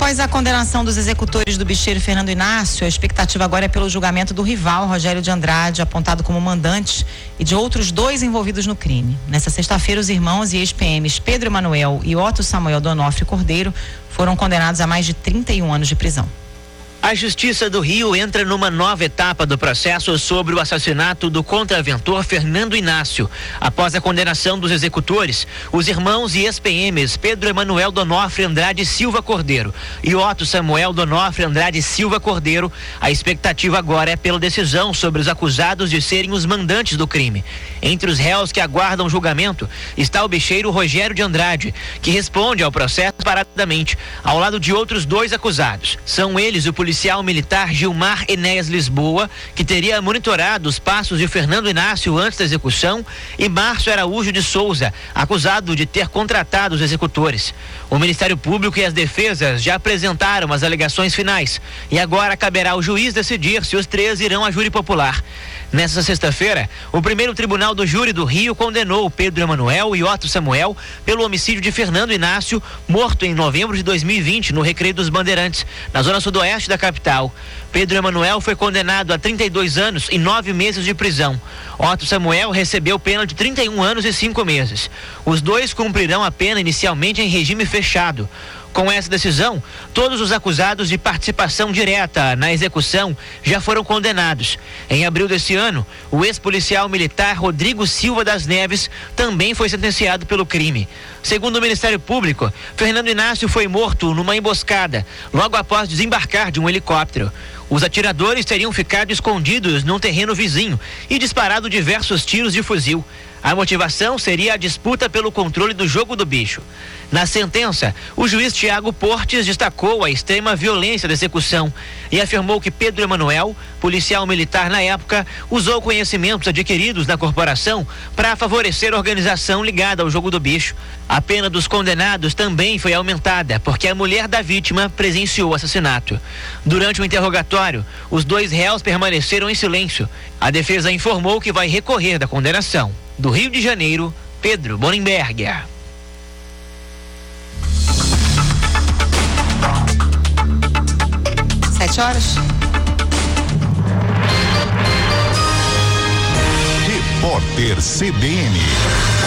Após a condenação dos executores do bicheiro Fernando Inácio, a expectativa agora é pelo julgamento do rival, Rogério de Andrade, apontado como mandante, e de outros 2 envolvidos no crime. Nessa sexta-feira, os irmãos e ex-PMs Pedro Emanuel e Otto Samuel Donofrio Cordeiro foram condenados a mais de 31 anos de prisão. A Justiça do Rio entra numa nova etapa do processo sobre o assassinato do contraventor Fernando Inácio. Após a condenação dos executores, os irmãos e ex-PMs Pedro Emanuel Donofrio Andrade Silva Cordeiro e Otto Samuel Donofrio Andrade Silva Cordeiro, a expectativa agora é pela decisão sobre os acusados de serem os mandantes do crime. Entre os réus que aguardam julgamento está o bicheiro Rogério de Andrade, que responde ao processo separadamente, ao lado de outros 2 acusados. São eles o policial militar Gilmar Enéas Lisboa, que teria monitorado os passos de Fernando Inácio antes da execução, e Márcio Araújo de Souza, acusado de ter contratado os executores. O Ministério Público e as defesas já apresentaram as alegações finais e agora caberá ao juiz decidir se os 3 irão a júri popular. Nesta sexta-feira, o primeiro tribunal do júri do Rio condenou Pedro Emanuel e Otto Samuel pelo homicídio de Fernando Inácio, morto em novembro de 2020 no Recreio dos Bandeirantes, na zona sudoeste da capital. Pedro Emanuel foi condenado a 32 anos e 9 meses de prisão. Otto Samuel recebeu pena de 31 anos e 5 meses. Os 2 cumprirão a pena inicialmente em regime fechado. Com essa decisão, todos os acusados de participação direta na execução já foram condenados. Em abril desse ano, o ex-policial militar Rodrigo Silva das Neves também foi sentenciado pelo crime. Segundo o Ministério Público, Fernando Inácio foi morto numa emboscada, logo após desembarcar de um helicóptero. Os atiradores teriam ficado escondidos num terreno vizinho e disparado diversos tiros de fuzil. A motivação seria a disputa pelo controle do jogo do bicho. Na sentença, o juiz Tiago Portes destacou a extrema violência da execução e afirmou que Pedro Emanuel, policial militar na época, usou conhecimentos adquiridos na corporação para favorecer a organização ligada ao jogo do bicho. A pena dos condenados também foi aumentada, porque a mulher da vítima presenciou o assassinato. Durante o interrogatório, os 2 réus permaneceram em silêncio. A defesa informou que vai recorrer da condenação. Do Rio de Janeiro, Pedro Bonenberger. 7h. Repórter CBN.